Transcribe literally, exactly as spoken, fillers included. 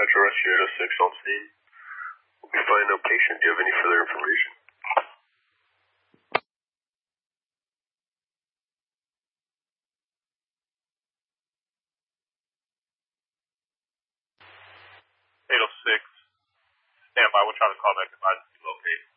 Metro Rescue eight oh six on scene. We'll be finding no patient. Do you have any further information? eight oh six. Stand by. We'll try to call back emergency locate.